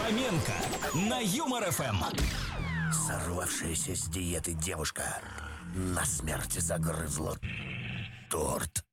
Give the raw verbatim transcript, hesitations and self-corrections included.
Фоменко на Юмор ФМ. Сорвавшаяся с диеты девушка насмерть загрызла торт.